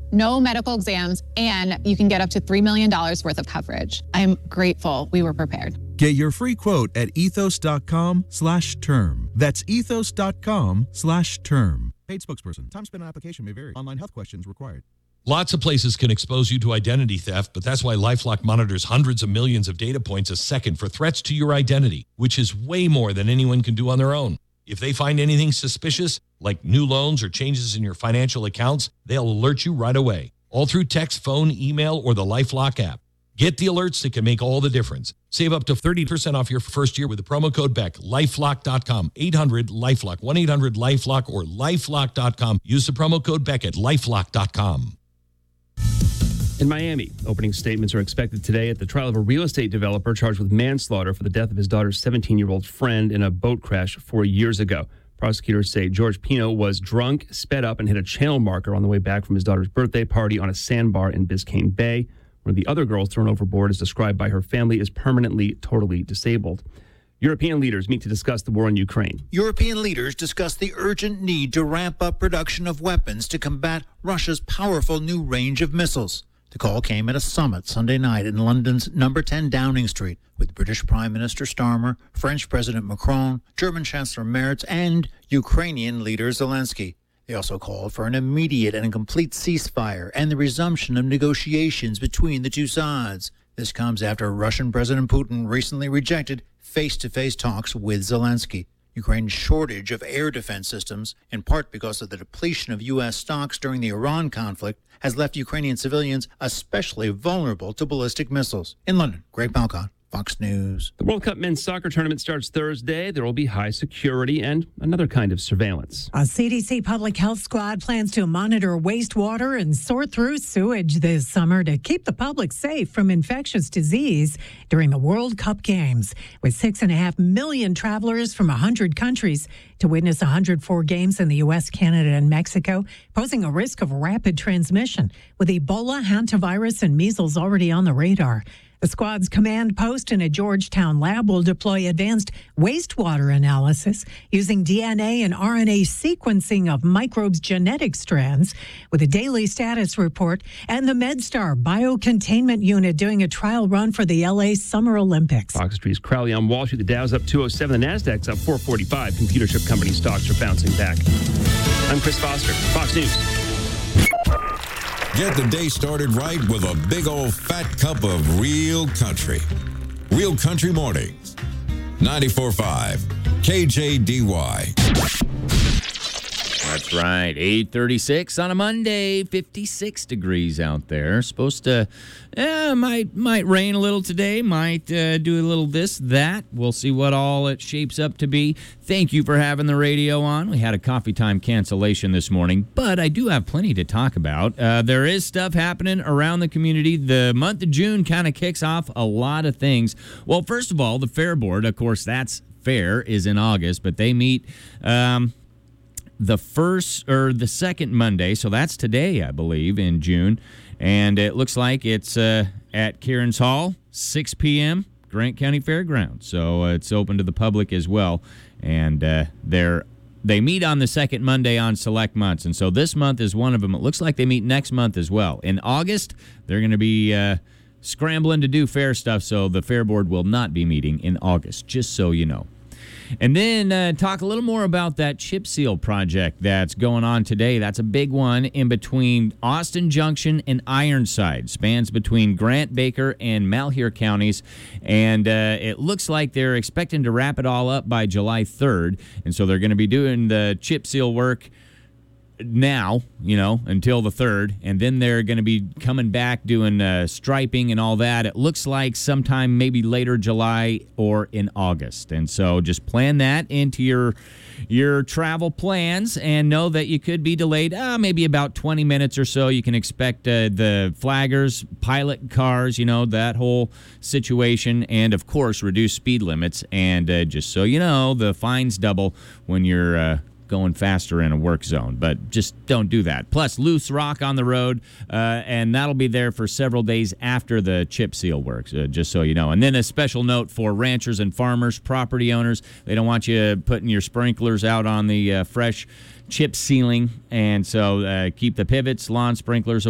no medical exams, and you can get up to $3 million worth of coverage. I'm grateful we were prepared. Get your free quote at ethos.com/term. That's ethos.com/term. Paid spokesperson. Time spent on application may vary. Online health questions required. Lots of places can expose you to identity theft, but that's why LifeLock monitors hundreds of millions of data points a second for threats to your identity, which is way more than anyone can do on their own. If they find anything suspicious, like new loans or changes in your financial accounts, they'll alert you right away, all through text, phone, email, or the LifeLock app. Get the alerts that can make all the difference. Save up to 30% off your first year with the promo code BECK. LifeLock.com, 800-LifeLock, 1-800-LifeLock, or LifeLock.com. Use the promo code BECK at LifeLock.com. In Miami, opening statements are expected today at the trial of a real estate developer charged with manslaughter for the death of his daughter's 17-year-old friend in a boat crash 4 years ago. Prosecutors say George Pino was drunk, sped up, and hit a channel marker on the way back from his daughter's birthday party on a sandbar in Biscayne Bay. One of the other girls thrown overboard is described by her family as permanently, totally disabled. European leaders meet to discuss the war in Ukraine. European leaders discuss the urgent need to ramp up production of weapons to combat Russia's powerful new range of missiles. The call came at a summit Sunday night in London's number 10 Downing Street with British Prime Minister Starmer, French President Macron, German Chancellor Merz, and Ukrainian leader Zelensky. They also called for an immediate and complete ceasefire and the resumption of negotiations between the two sides. This comes after Russian President Putin recently rejected face-to-face talks with Zelensky. Ukraine's shortage of air defense systems, in part because of the depletion of U.S. stocks during the Iran conflict, has left Ukrainian civilians especially vulnerable to ballistic missiles. In London, Greg Palcott, Fox News. The World Cup men's soccer tournament starts Thursday. There will be high security and another kind of surveillance. A CDC public health squad plans to monitor wastewater and sort through sewage this summer to keep the public safe from infectious disease during the World Cup games. With 6.5 million travelers from 100 countries to witness 104 games in the U.S., Canada, and Mexico, posing a risk of rapid transmission with Ebola, hantavirus, and measles already on the radar. The squad's command post in a Georgetown lab will deploy advanced wastewater analysis using DNA and RNA sequencing of microbes' genetic strands with a daily status report, and the MedStar Biocontainment Unit doing a trial run for the LA Summer Olympics. Fox Street's Crowley on Wall Street. The Dow's up 207. The Nasdaq's up 445. Computer chip company stocks are bouncing back. I'm Chris Foster, Fox News. Get the day started right with a big old fat cup of real country. Real Country Mornings. 94.5 KJDY. That's right. 8:36 on a Monday. 56 degrees out there. Supposed to, might rain a little today. Might do a little this, that. We'll see what all it shapes up to be. Thank you for having the radio on. We had a coffee time cancellation this morning, but I do have plenty to talk about. There is stuff happening around the community. The month of June kind of kicks off a lot of things. Well, first of all, the Fair Board, of course, that's fair, is in August, but they meet the first or the second Monday, so that's today, I believe, in June. And it looks like it's at Kieran's Hall, 6 p.m., Grant County Fairgrounds. So it's open to the public as well. And they meet on the second Monday on select months. And so this month is one of them. It looks like they meet next month as well. In August, they're going to be scrambling to do fair stuff, so the Fair Board will not be meeting in August, just so you know. And then talk a little more about that chip seal project that's going on today. That's a big one in between Austin Junction and Ironside. Spans between Grant, Baker, and Malheur counties. And it looks like they're expecting to wrap it all up by July 3rd. And so they're going to be doing the chip seal work now, until the 3rd, and then they're going to be coming back doing striping and all that. It looks like sometime maybe later July or in August. And so just plan that into your travel plans and know that you could be delayed maybe about 20 minutes or so. You can expect the flaggers, pilot cars, that whole situation, and of course reduce speed limits. And just so you know, the fines double when you're going faster in a work zone, but just don't do that. Plus, loose rock on the road, and that'll be there for several days after the chip seal works, just so you know. And then a special note for ranchers and farmers, property owners. They don't want you putting your sprinklers out on the fresh chip sealing, and so keep the pivots, lawn sprinklers